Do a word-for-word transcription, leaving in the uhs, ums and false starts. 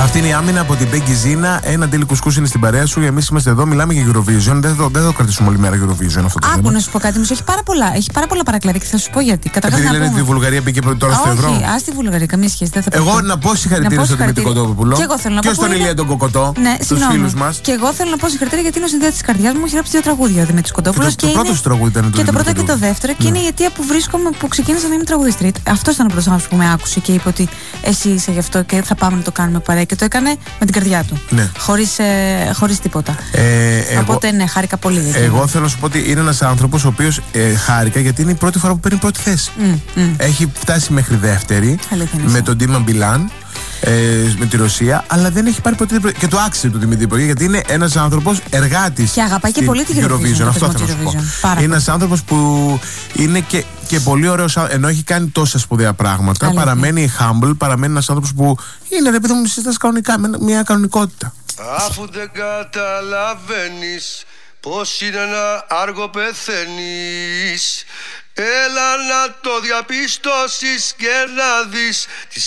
Αυτή είναι η άμυνα από την Μπέγκη Ζήνα. Ένα τέλει κουσκούς είναι στην παρέα σου. Εμείς είμαστε εδώ, μιλάμε για Eurovision. Δεν θα, δεν θα το κρατήσουμε όλη μέρα Eurovision αυτό το θέμα. Άκου να σου πω κάτι, όμως έχει πάρα πολλά. Έχει πάρα πολλά παρακλάδια και θα σου πω γιατί. Καταρχάς Επειδή να λένε πούμε... ότι η Βουλγαρία πήγε τώρα στο ευρώ. Όχι, α τη Βουλγαρία, καμία σχέση. Δεν θα Εγώ πω. να πω συγχαρητήρια στον Δημήτρη Κοντόπουλο. Και εγώ θέλω να πω. Και στον Ηλία τον Κοκοτό. Ναι, τους φίλους μας. Και εγώ θέλω να πω συγχαρητήρια γιατί είναι ο συνδέατης της καρδιάς μου. Έχει γράψει δύο τραγούδια ο Δημήτρης Κοντόπουλος. Και το πρώτο τραγούδι ήταν το Και το πρώτο και το δεύτερο. Και είναι η αιτία που βρίσκομαι που ξεκίνησα να είμαι τραγουδίστρια. Αυτό ήταν ο πρώτος άνθρωπος που με άκουσε και είπε ότι εσύ είσαι γι' αυτό και θα πάμε να το κάνουμε παρέα. Και το έκανε με την καρδιά του. Ναι. Χωρίς, ε, χωρίς τίποτα. Ε, εγώ, Οπότε ναι, χάρηκα πολύ. Εγώ θέλω να σου πω ότι είναι ένας άνθρωπος ο οποίος ε, χάρηκα γιατί είναι η πρώτη φορά που παίρνει πρώτη θέση. Mm, mm. Έχει φτάσει μέχρι δεύτερη με τον Τίμα Μπιλάν. Ε, με τη Ρωσία, αλλά δεν έχει πάρει ποτέ. Και το άξιζε του Δημήτρη Υπουργέ, γιατί είναι ένας άνθρωπος εργάτης. Και αγαπάει και πολύ την Eurovision. Eurovision. Αυτό θέλω να σου πω. Είναι ένας άνθρωπος που είναι και, και πολύ ωραίος, ενώ έχει κάνει τόσα σπουδαία πράγματα. Αλήθεια. Παραμένει humble, παραμένει ένας άνθρωπος που είναι ρε παιδί μου, συζητάς κανονικά, με μια κανονικότητα. Αφού δεν καταλαβαίνεις πως είναι ένα άργο πεθαίνεις, έλα να το διαπιστώσεις και να δεις